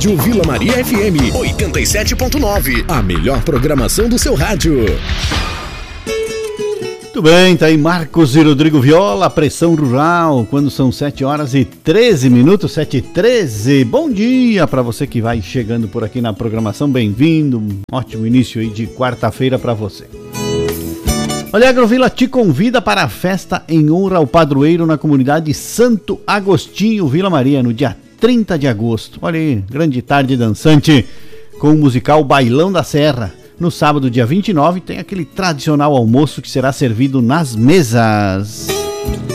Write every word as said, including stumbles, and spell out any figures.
Rádio Vila Maria F M oitenta e sete ponto nove. A melhor programação do seu rádio. Muito bem, tá aí Marcos e Rodrigo Viola, Pressão Rural, quando são sete horas e treze minutos, sete e treze. Bom dia para você que vai chegando por aqui na programação, bem-vindo, um ótimo início aí de quarta-feira para você. Olha, a Agrovila te convida para a festa em honra ao padroeiro na comunidade Santo Agostinho, Vila Maria, no dia trinta de agosto. Olha aí, grande tarde dançante com o musical Bailão da Serra. No sábado, dia vinte e nove, tem aquele tradicional almoço que será servido nas mesas.